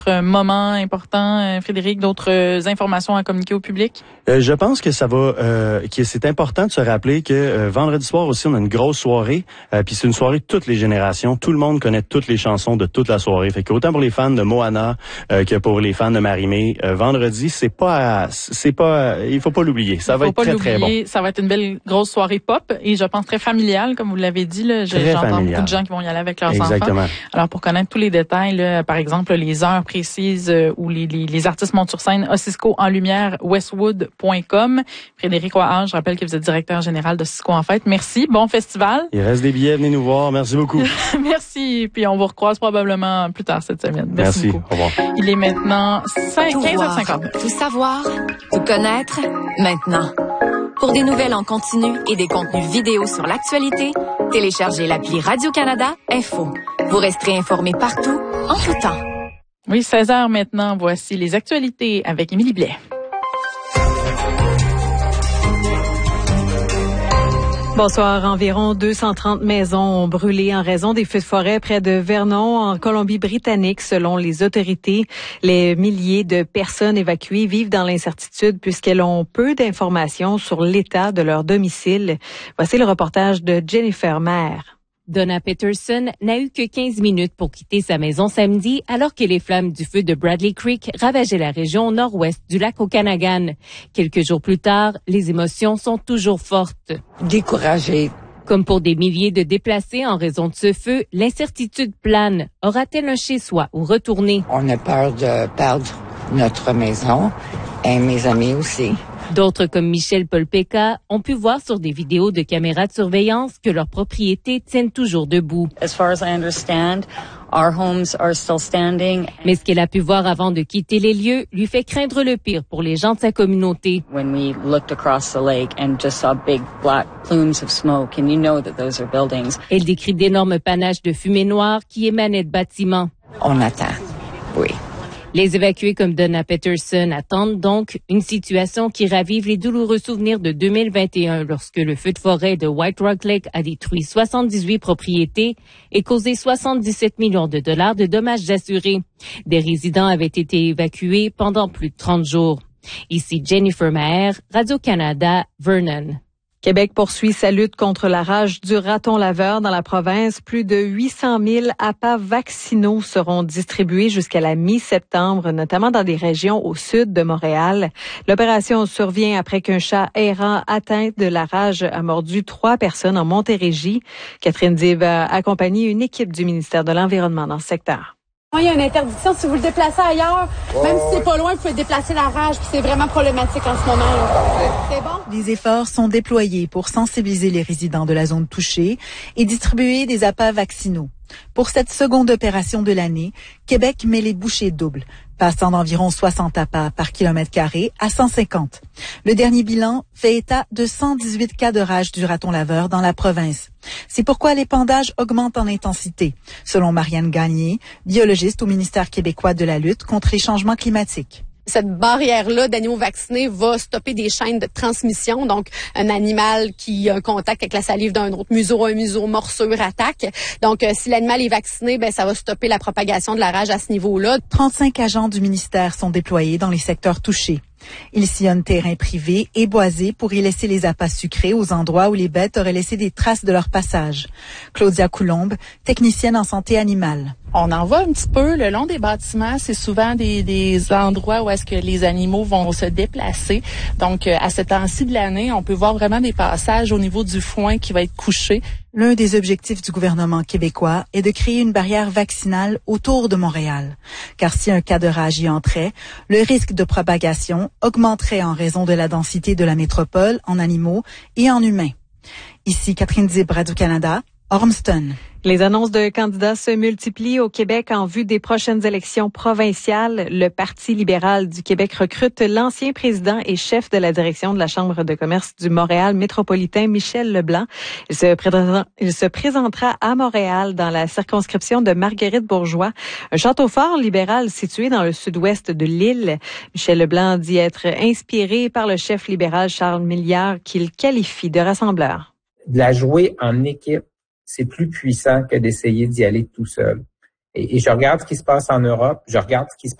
Moment important, Frédéric, d'autres informations à communiquer au public? Je pense que que c'est important de se rappeler que vendredi soir aussi, on a une grosse soirée, puis c'est une soirée de toutes les générations. Tout le monde connaît toutes les chansons de toute la soirée. Fait que autant pour les fans de Moana que pour les fans de Marie-Mé, vendredi, il faut pas l'oublier. Ça va être très, très bon. Ça va être une belle grosse soirée pop et je pense très familiale, comme vous l'avez dit. Là, j'entends beaucoup de gens qui vont y aller avec leurs enfants. Alors, pour connaître tous les détails, là, par exemple, les heures précises où les artistes montent sur scène, Ossisco en lumière, westwood.com. Frédéric Roy, je rappelle que vous êtes directeur général d'Ossisco en fête. Merci, bon festival. Il reste des billets, venez nous voir. Merci beaucoup. Merci, puis on vous recroise probablement plus tard cette semaine. Merci beaucoup. Au revoir. Il est maintenant 15h50. Tout savoir, tout connaître, maintenant. Pour des nouvelles en continu et des contenus vidéo sur l'actualité, téléchargez l'appli Radio-Canada Info. Vous resterez informés partout, en tout temps. Oui, 16h maintenant, voici les actualités avec Émilie Blais. Bonsoir. Environ 230 maisons ont brûlé en raison des feux de forêt près de Vernon, en Colombie-Britannique, selon les autorités. Les milliers de personnes évacuées vivent dans l'incertitude puisqu'elles ont peu d'informations sur l'état de leur domicile. Voici le reportage de Jennifer Maher. Donna Peterson n'a eu que 15 minutes pour quitter sa maison samedi alors que les flammes du feu de Bradley Creek ravageaient la région nord-ouest du lac Okanagan. Quelques jours plus tard, les émotions sont toujours fortes. Découragée. Comme pour des milliers de déplacés en raison de ce feu, l'incertitude plane. Aura-t-elle un chez-soi ou retourner? On a peur de perdre notre maison et mes amis aussi. D'autres, comme Michel Polpeca, ont pu voir sur des vidéos de caméras de surveillance que leurs propriétés tiennent toujours debout. As far as I understand, our homes are still standing. Mais ce qu'elle a pu voir avant de quitter les lieux lui fait craindre le pire pour les gens de sa communauté. When we looked across the lake and just saw big black plumes of smoke, and you know that those are buildings. Elle décrit d'énormes panaches de fumée noire qui émanaient de bâtiments. On attend, oui. Les évacués comme Donna Peterson attendent donc une situation qui ravive les douloureux souvenirs de 2021 lorsque le feu de forêt de White Rock Lake a détruit 78 propriétés et causé 77 millions de dollars de dommages assurés. Des résidents avaient été évacués pendant plus de 30 jours. Ici Jennifer Maher, Radio-Canada, Vernon. Québec poursuit sa lutte contre la rage du raton laveur dans la province. Plus de 800 000 appâts vaccinaux seront distribués jusqu'à la mi-septembre, notamment dans des régions au sud de Montréal. L'opération survient après qu'un chat errant atteint de la rage a mordu 3 personnes en Montérégie. Catherine Dib a accompagné une équipe du ministère de l'Environnement dans ce secteur. Il y a une interdiction. Si vous le déplacez ailleurs, même si c'est pas loin, vous pouvez déplacer la rage. Puis c'est vraiment problématique en ce moment. C'est bon? Les efforts sont déployés pour sensibiliser les résidents de la zone touchée et distribuer des appâts vaccinaux. Pour cette seconde opération de l'année, Québec met les bouchées doubles, passant d'environ 60 appâts par kilomètre carré à 150. Le dernier bilan fait état de 118 cas de rage du raton laveur dans la province. C'est pourquoi l'épandage augmente en intensité, selon Marianne Gagné, biologiste au ministère québécois de la lutte contre les changements climatiques. Cette barrière-là d'animaux vaccinés va stopper des chaînes de transmission. Donc, un animal qui a un contact avec la salive d'un autre museau, un museau, morsure, attaque. Donc, si l'animal est vacciné, ça va stopper la propagation de la rage à ce niveau-là. 35 agents du ministère sont déployés dans les secteurs touchés. Ils sillonnent terrain privé et boisé pour y laisser les appâts sucrés aux endroits où les bêtes auraient laissé des traces de leur passage. Claudia Coulombe, technicienne en santé animale. On en voit un petit peu le long des bâtiments. C'est souvent des endroits où est-ce que les animaux vont se déplacer. Donc, à ce temps-ci de l'année, on peut voir vraiment des passages au niveau du foin qui va être couché. L'un des objectifs du gouvernement québécois est de créer une barrière vaccinale autour de Montréal. Car si un cas de rage y entrait, le risque de propagation augmenterait en raison de la densité de la métropole en animaux et en humains. Ici Catherine Dib, Radio-Canada, Ormston. Les annonces de candidats se multiplient au Québec en vue des prochaines élections provinciales. Le Parti libéral du Québec recrute l'ancien président et chef de la direction de la Chambre de commerce du Montréal métropolitain, Michel Leblanc. Il se présentera à Montréal dans la circonscription de Marguerite-Bourgeois, un château fort libéral situé dans le sud-ouest de l'île. Michel Leblanc dit être inspiré par le chef libéral Charles Milliard qu'il qualifie de rassembleur. De la jouer en équipe, c'est plus puissant que d'essayer d'y aller tout seul. Et je regarde ce qui se passe en Europe, je regarde ce qui se